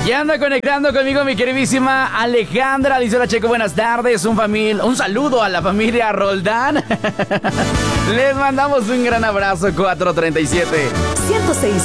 Ya anda conectando conmigo mi queridísima Alejandra. Dice la Checo, buenas tardes. Un saludo a la familia Roldán. Les mandamos un gran abrazo, 437.